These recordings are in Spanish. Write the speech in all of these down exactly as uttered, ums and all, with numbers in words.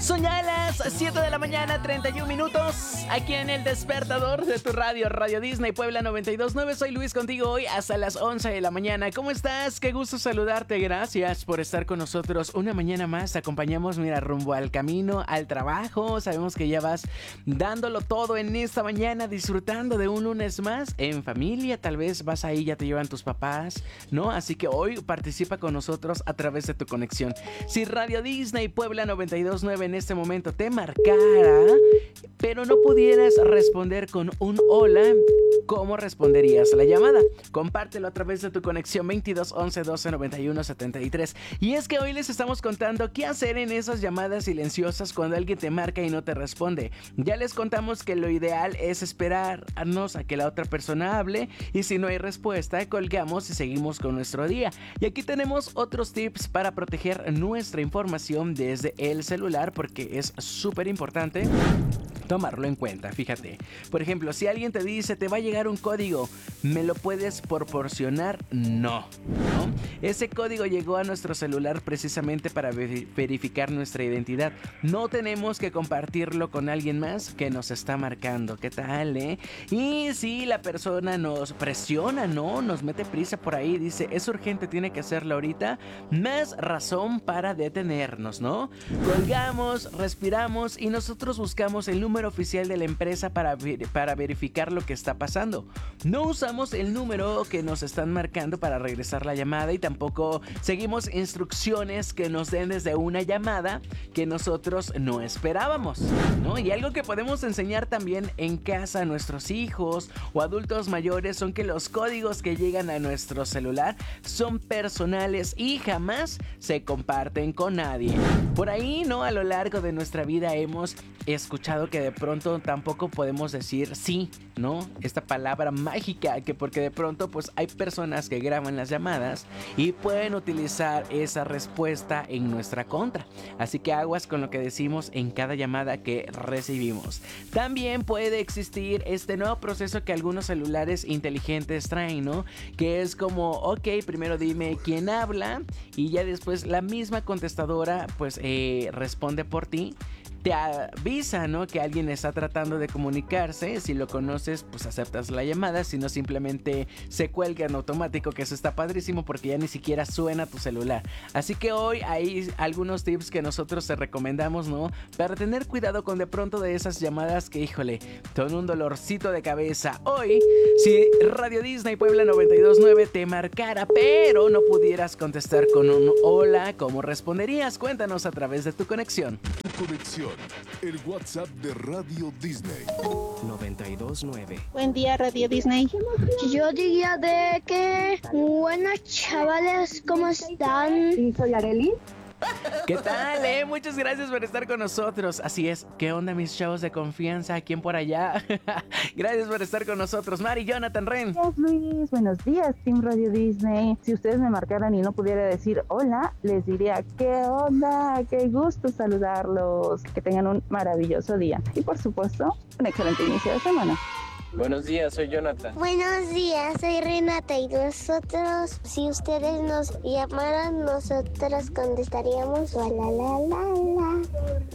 Son ya las siete de la mañana, treinta y un minutos, aquí en el despertador de tu radio, Radio Disney Puebla noventa y dos punto nueve. Soy Luis contigo hoy hasta las once de la mañana. ¿Cómo estás? Qué gusto saludarte. Gracias por estar con nosotros una mañana más. Te acompañamos, mira, rumbo al camino, al trabajo. Sabemos que ya vas dándolo todo en esta mañana, disfrutando de un lunes más en familia. Tal vez vas ahí, ya te llevan tus papás, ¿no? Así que hoy participa con nosotros a través de tu conexión. Si Radio Disney Puebla noventa y dos punto nueve en este momento te marcara, pero no pudieras responder con un hola, ¿cómo responderías la llamada? Compártelo a través de tu conexión veintidós once doce noventa y uno setenta y tres. Y es que hoy les estamos contando qué hacer en esas llamadas silenciosas cuando alguien te marca y no te responde. Ya les contamos que lo ideal es esperarnos a que la otra persona hable, y si no hay respuesta, colgamos y seguimos con nuestro día. Y aquí tenemos otros tips para proteger nuestra información desde el celular, porque es súper importante tomarlo en cuenta. Fíjate, por ejemplo, si alguien te dice te va a llegar un código, ¿me lo puedes proporcionar? No, ¿no? Ese código llegó a nuestro celular precisamente para ver- verificar nuestra identidad. No tenemos que compartirlo con alguien más que nos está marcando. ¿Qué tal, eh? Y si la persona nos presiona, ¿no? Nos mete prisa por ahí, dice es urgente, tiene que hacerlo ahorita, más razón para detenernos, ¿no? Colgamos, respiramos y nosotros buscamos el número oficial de la empresa para, ver- para verificar lo que está pasando. No usamos el número que nos están marcando para regresar la llamada, y tampoco seguimos instrucciones que nos den desde una llamada que nosotros no esperábamos, ¿no? Y algo que podemos enseñar también en casa a nuestros hijos o adultos mayores son que los códigos que llegan a nuestro celular son personales y jamás se comparten con nadie. Por ahí, ¿no? A lo largo de nuestra vida hemos escuchado que de pronto tampoco podemos decir sí, ¿no? Esta palabra mágica, que porque de pronto pues hay personas que graban las llamadas y pueden utilizar esa respuesta en nuestra contra. Así que aguas con lo que decimos en cada llamada que recibimos. También puede existir este nuevo proceso que algunos celulares inteligentes traen, ¿no? Que es como, ok, primero dime quién habla y ya después la misma contestadora pues eh, responde por ti. Te avisa, ¿no? Que alguien está tratando de comunicarse. Si lo conoces, pues aceptas la llamada. Si no, simplemente se cuelga en automático, que eso está padrísimo porque ya ni siquiera suena tu celular. Así que hoy hay algunos tips que nosotros te recomendamos, ¿no? Para tener cuidado con de pronto de esas llamadas que, híjole, son un dolorcito de cabeza. Hoy, si Radio Disney Puebla noventa y dos punto nueve te marcara, pero no pudieras contestar con un hola, ¿cómo responderías? Cuéntanos a través de tu conexión. Conexión, el WhatsApp de Radio Disney. noventa y dos punto nueve. Buen día, Radio Disney. Yo diría de que buenas chavales, ¿cómo están? Sí, soy Areli. ¿Qué tal, eh? Muchas gracias por estar con nosotros. Así es, ¿qué onda, mis chavos de confianza? ¿Quién por allá? Gracias por estar con nosotros. Mari, Jonathan, Ren. Buenos días, Luis. Buenos días, Team Radio Disney. Si ustedes me marcaran y no pudiera decir hola, les diría ¿qué onda? Qué gusto saludarlos. Que tengan un maravilloso día. Y por supuesto, un excelente inicio de semana. Buenos días, soy Jonathan. Buenos días, soy Renata y nosotros, si ustedes nos llamaran, nosotros contestaríamos la la la la.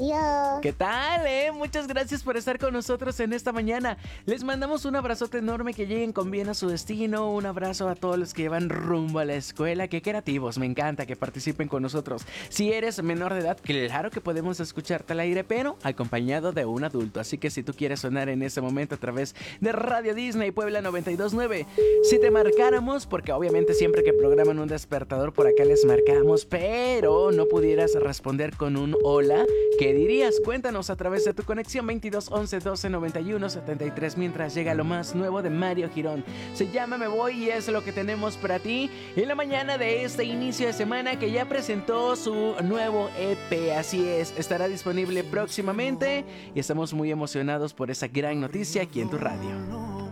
Yo. ¿Qué tal, eh? Muchas gracias por estar con nosotros en esta mañana. Les mandamos un abrazote enorme, que lleguen con bien a su destino. Un abrazo a todos los que llevan rumbo a la escuela. Qué creativos, me encanta que participen con nosotros. Si eres menor de edad, claro que podemos escucharte al aire, pero acompañado de un adulto. Así que si tú quieres sonar en ese momento a través de Radio Disney Puebla noventa y dos punto nueve, si te marcáramos, porque obviamente siempre que programan un despertador por acá les marcamos, pero no pudieras responder con un hola, ¿qué dirías? Cuéntanos a través de tu conexión veintidós once doce noventa y uno setenta y tres, mientras llega lo más nuevo de Mario Girón. Se llama Me Voy y es lo que tenemos para ti en la mañana de este inicio de semana, que ya presentó su nuevo E P. Así es, estará disponible próximamente y estamos muy emocionados por esa gran noticia aquí en tu radio.